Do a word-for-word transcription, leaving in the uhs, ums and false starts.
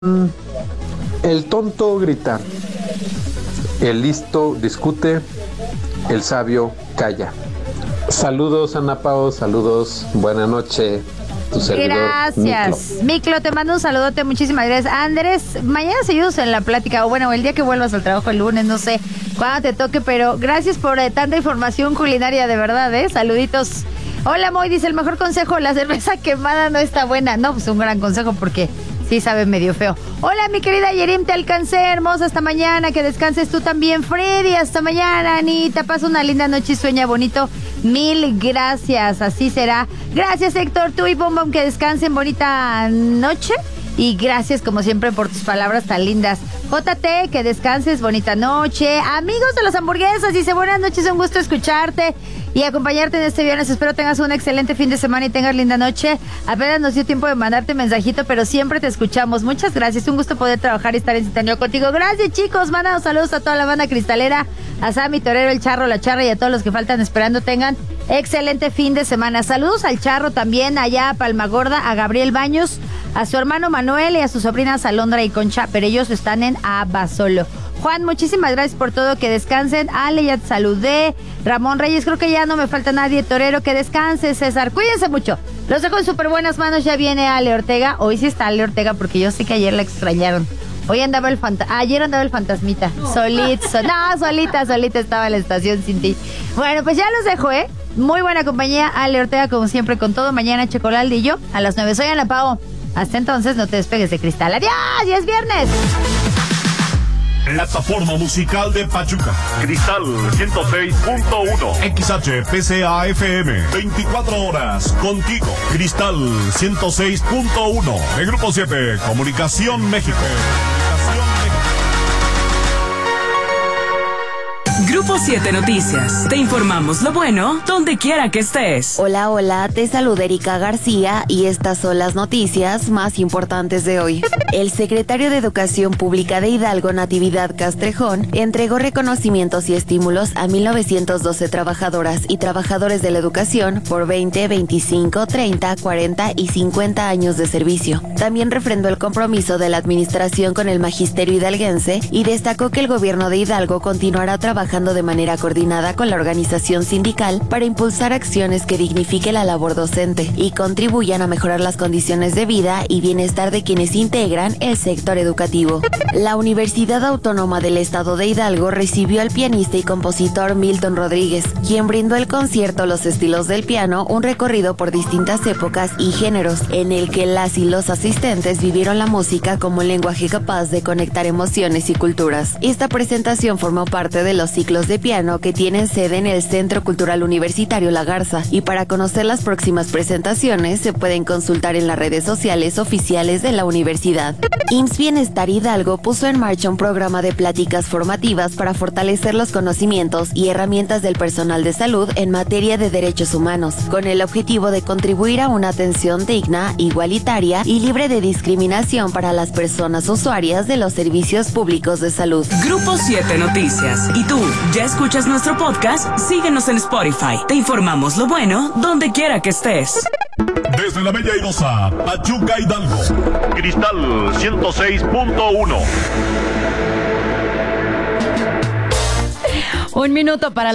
El tonto grita, el listo discute, el sabio calla. Saludos, Ana Pao, saludos, buena noche. Tu servidor, gracias, Miclo. Miclo, te mando un saludote, muchísimas gracias. Andrés, mañana seguimos en la plática, o bueno, el día que vuelvas al trabajo el lunes, no sé cuándo te toque, pero gracias por eh, tanta información culinaria, de verdad, ¿eh? Saluditos. Hola, Moy, dice, el mejor consejo, la cerveza quemada no está buena. No, pues un gran consejo porque sí sabe medio feo. Hola, mi querida Yerim, te alcancé, hermosa, hasta mañana, que descanses tú también. Freddy, hasta mañana, Anita, pasa una linda noche y sueña bonito. Mil gracias, así será. Gracias, Héctor, tú y Bom Bom, que descansen, bonita noche. Y gracias, como siempre, por tus palabras tan lindas. J T, que descanses, bonita noche. Amigos de las hamburguesas, dice, buenas noches, un gusto escucharte y acompañarte en este viernes. Espero tengas un excelente fin de semana y tengas linda noche. Apenas nos dio tiempo de mandarte mensajito, pero siempre te escuchamos. Muchas gracias, un gusto poder trabajar y estar en sintonía contigo. Gracias, chicos, mándanos saludos a toda la banda cristalera, a Sammy, Torero, el Charro, la Charra y a todos los que faltan esperando. Tengan excelente fin de semana. Saludos al Charro también, allá a Palmagorda, a Gabriel Baños, a su hermano Manuel y a sus sobrinas Alondra y Concha, pero ellos están en Abasolo. Juan, muchísimas gracias por todo, que descansen. Ale, ya te saludé. Ramón Reyes, creo que ya no me falta nadie. Torero, que descanse. César, cuídense mucho. Los dejo en súper buenas manos. Ya viene Ale Ortega. Hoy sí está Ale Ortega porque yo sé que ayer la extrañaron. Hoy andaba el fantasma. Ayer andaba el fantasmita. No. Solito. So no, solita, solita estaba en la estación sin ti. Bueno, pues ya los dejo, ¿eh? Muy buena compañía. Ale Ortega, como siempre, con todo. Mañana Chocolalde y yo a las nueve. Soy Ana Pao. Hasta entonces, no te despegues de Cristal. ¡Adiós! ¡Ya es viernes! Plataforma musical de Pachuca. Cristal ciento seis punto uno. X H P C A F M. veinticuatro horas contigo. Cristal ciento seis punto uno. El Grupo siete. Comunicación México. Grupo siete Noticias. Te informamos lo bueno donde quiera que estés. Hola, hola, te saluda Erika García y estas son las noticias más importantes de hoy. El secretario de Educación Pública de Hidalgo, Natividad Castrejón, entregó reconocimientos y estímulos a mil novecientos doce trabajadoras y trabajadores de la educación por veinte, veinticinco, treinta, cuarenta y cincuenta años de servicio. También refrendó el compromiso de la administración con el magisterio hidalguense y destacó que el gobierno de Hidalgo continuará trabajando de manera coordinada con la organización sindical para impulsar acciones que dignifiquen la labor docente y contribuyan a mejorar las condiciones de vida y bienestar de quienes integran el sector educativo. La Universidad Autónoma del Estado de Hidalgo recibió al pianista y compositor Milton Rodríguez, quien brindó el concierto Los Estilos del Piano, un recorrido por distintas épocas y géneros, en el que las y los asistentes vivieron la música como un lenguaje capaz de conectar emociones y culturas. Esta presentación formó parte de los ciclos de piano que tienen sede en el Centro Cultural Universitario La Garza, y para conocer las próximas presentaciones se pueden consultar en las redes sociales oficiales de la universidad. I M S S Bienestar Hidalgo puso en marcha un programa de pláticas formativas para fortalecer los conocimientos y herramientas del personal de salud en materia de derechos humanos, con el objetivo de contribuir a una atención digna, igualitaria y libre de discriminación para las personas usuarias de los servicios públicos de salud. Grupo siete Noticias. ¿Y tú, ya escuchas nuestro podcast? Síguenos en Spotify. Te informamos lo bueno donde quiera que estés. Desde la Bella Airosa, Pachuca, Hidalgo. Cristal ciento seis punto uno. Un minuto para